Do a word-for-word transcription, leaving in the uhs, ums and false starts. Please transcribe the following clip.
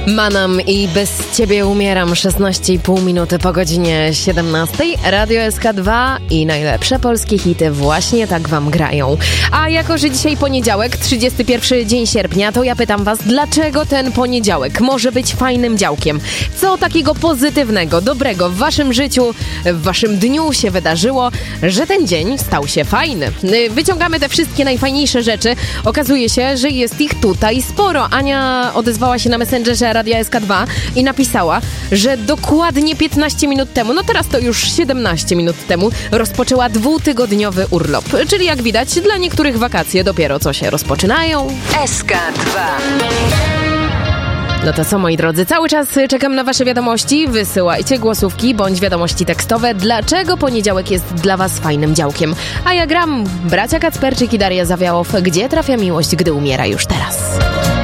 Manam i Bez Ciebie umieram. szesnaście i pół minuty po godzinie siedemnastej. Radio S K dwa i najlepsze polskie hity właśnie tak wam grają. A jako, że dzisiaj poniedziałek, trzydziesty pierwszy dzień sierpnia, to ja pytam was, dlaczego ten poniedziałek może być fajnym działkiem? Co takiego pozytywnego, dobrego w waszym życiu, w waszym dniu się wydarzyło, że ten dzień stał się fajny? Wyciągamy te wszystkie najfajniejsze rzeczy. Okazuje się, że jest ich tutaj sporo. Ania odezwała się na Messengerze Radia S K dwa i napisała, że dokładnie piętnaście minut temu, no teraz to już siedemnaście minut temu, rozpoczęła dwutygodniowy urlop. Czyli jak widać, dla niektórych wakacje dopiero co się rozpoczynają. S K dwa. No to co, moi drodzy, cały czas czekam na wasze wiadomości. Wysyłajcie głosówki bądź wiadomości tekstowe. Dlaczego poniedziałek jest dla was fajnym działkiem? A ja gram bracia Kacperczyk i Daria Zawiałow. Gdzie trafia miłość, gdy umiera już teraz?